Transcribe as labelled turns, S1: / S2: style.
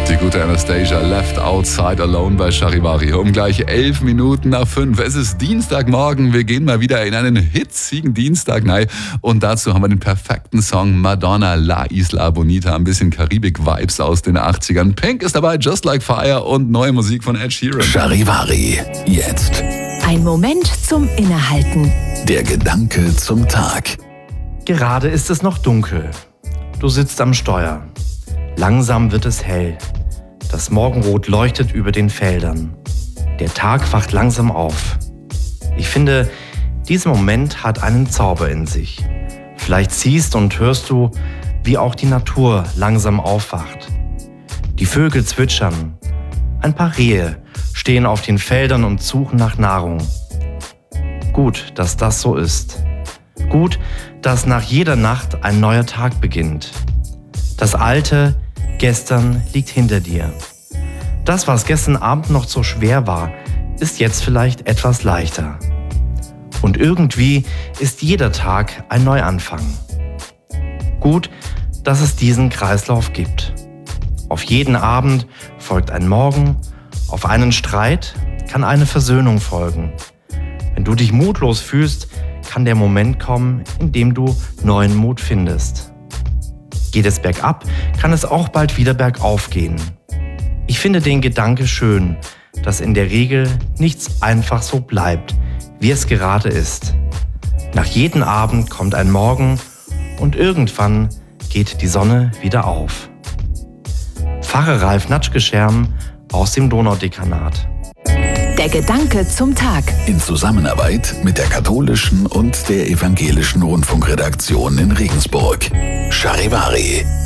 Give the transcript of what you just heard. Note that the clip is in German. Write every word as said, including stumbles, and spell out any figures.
S1: Die gute Anastasia, Left Outside Alone bei Charivari. Um gleich elf Minuten nach fünf. Es ist Dienstagmorgen. Wir gehen mal wieder in einen hitzigen Dienstag rein. Und dazu haben wir den perfekten Song Madonna, La Isla Bonita. Ein bisschen Karibik-Vibes aus den achtzigern. Pink ist dabei, Just Like Fire und neue Musik von Ed Sheeran.
S2: Charivari, jetzt.
S3: Ein Moment zum Innehalten.
S2: Der Gedanke zum Tag.
S4: Gerade ist es noch dunkel. Du sitzt am Steuer. Langsam wird es hell. Das Morgenrot leuchtet über den Feldern. Der Tag wacht langsam auf. Ich finde, dieser Moment hat einen Zauber in sich. Vielleicht siehst und hörst du, wie auch die Natur langsam aufwacht. Die Vögel zwitschern. Ein paar Rehe stehen auf den Feldern und suchen nach Nahrung. Gut, dass das so ist. Gut, dass nach jeder Nacht ein neuer Tag beginnt. Das alte Gestern liegt hinter dir. Das, was gestern Abend noch so schwer war, ist jetzt vielleicht etwas leichter. Und irgendwie ist jeder Tag ein Neuanfang. Gut, dass es diesen Kreislauf gibt. Auf jeden Abend folgt ein Morgen, auf einen Streit kann eine Versöhnung folgen. Wenn du dich mutlos fühlst, kann der Moment kommen, in dem du neuen Mut findest. Geht es bergab, kann es auch bald wieder bergauf gehen. Ich finde den Gedanke schön, dass in der Regel nichts einfach so bleibt, wie es gerade ist. Nach jedem Abend kommt ein Morgen und irgendwann geht die Sonne wieder auf. Pfarrer Ralf Natschke-Scherm aus dem Donaudekanat.
S3: Der Gedanke zum Tag.
S2: In Zusammenarbeit mit der katholischen und der evangelischen Rundfunkredaktion in Regensburg. Charivari.